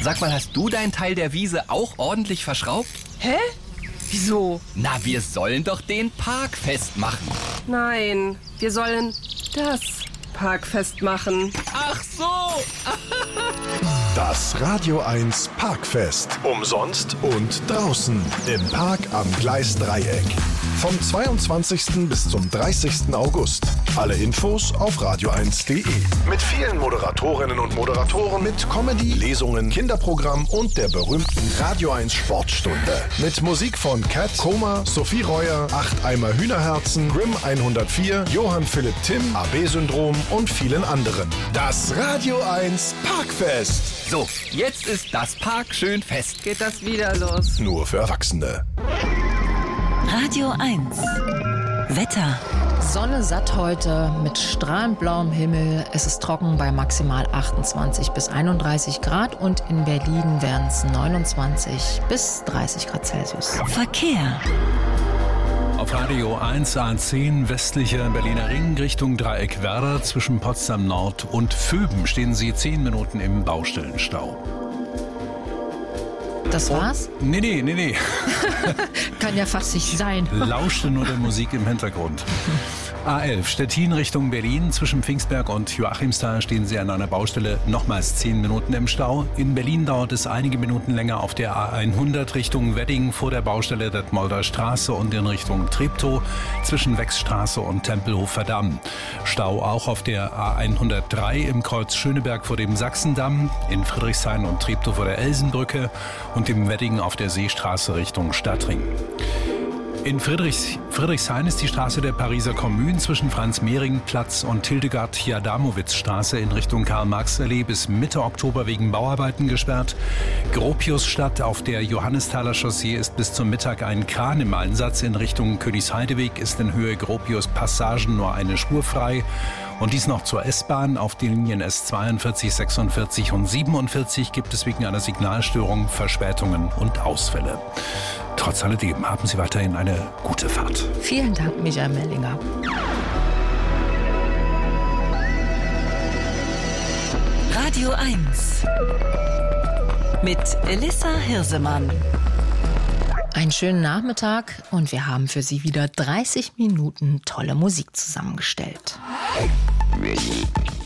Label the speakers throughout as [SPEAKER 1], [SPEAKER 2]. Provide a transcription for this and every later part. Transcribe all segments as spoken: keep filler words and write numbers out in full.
[SPEAKER 1] Sag mal, hast du deinen Teil der Wiese auch ordentlich verschraubt?
[SPEAKER 2] Hä? Wieso?
[SPEAKER 1] Na, wir sollen doch den Park festmachen.
[SPEAKER 2] Nein, wir sollen das Park festmachen.
[SPEAKER 1] Ach so!
[SPEAKER 3] Das Radio eins Parkfest. Umsonst und draußen im Park am Gleisdreieck. Vom zweiundzwanzigsten bis zum dreißigsten August. Alle Infos auf radio eins punkt de. Mit vielen Moderatorinnen und Moderatoren, mit Comedy, Lesungen, Kinderprogramm und der berühmten Radio eins Sportstunde. Mit Musik von Cat, Koma, Sophie Reuer, Acht Eimer Hühnerherzen, Grimm hundertvier, Johann Philipp Timm, A B-Syndrom und vielen anderen. Das Radio eins Parkfest.
[SPEAKER 1] So, jetzt ist das Park schön fest.
[SPEAKER 2] Geht das wieder los?
[SPEAKER 3] Nur für Erwachsene.
[SPEAKER 4] Radio eins. Wetter.
[SPEAKER 5] Sonne satt heute mit strahlend blauem Himmel. Es ist trocken bei maximal achtundzwanzig bis einunddreißig Grad und in Berlin werden es neunundzwanzig bis dreißig Grad Celsius.
[SPEAKER 4] Verkehr.
[SPEAKER 6] Auf Radio eins A zehn westlicher Berliner Ring Richtung Dreieck Werder zwischen Potsdam Nord und Vöben stehen Sie zehn Minuten im Baustellenstau.
[SPEAKER 5] Das war's?
[SPEAKER 6] Oh, nee, nee, nee, nee.
[SPEAKER 5] Kann ja fast nicht sein.
[SPEAKER 6] Lauschte nur der Musik im Hintergrund. A elf Stettin Richtung Berlin. Zwischen Pfingstberg und Joachimsthal stehen Sie an einer Baustelle nochmals zehn Minuten im Stau. In Berlin dauert es einige Minuten länger auf der A hundert Richtung Wedding vor der Baustelle Detmolder Straße und in Richtung Treptow zwischen Wechsstraße und Tempelhofer Damm. Stau auch auf der A hundertdrei im Kreuz Schöneberg vor dem Sachsendamm, in Friedrichshain und Treptow vor der Elsenbrücke und im Wedding auf der Seestraße Richtung Stadtring. In Friedrichs, Friedrichshain ist die Straße der Pariser Kommune zwischen Franz-Mehring-Platz und Hildegard-Jadamowitz-Straße in Richtung Karl-Marx-Allee bis Mitte Oktober wegen Bauarbeiten gesperrt. Gropiusstadt auf der Johannesthaler Chaussee ist bis zum Mittag ein Kran im Einsatz. In Richtung Königsheideweg ist in Höhe Gropius-Passagen nur eine Spur frei. Und dies noch zur S-Bahn. Auf den Linien S zweiundvierzig, sechsundvierzig und siebenundvierzig gibt es wegen einer Signalstörung Verspätungen und Ausfälle. Trotz alledem haben Sie weiterhin eine gute Fahrt.
[SPEAKER 5] Vielen Dank, Michael Mellinger.
[SPEAKER 4] Radio eins mit Elissa Hirsemann.
[SPEAKER 5] Einen schönen Nachmittag und wir haben für Sie wieder dreißig Minuten tolle Musik zusammengestellt.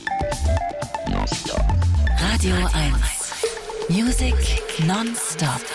[SPEAKER 4] Radio eins. Music non-stop.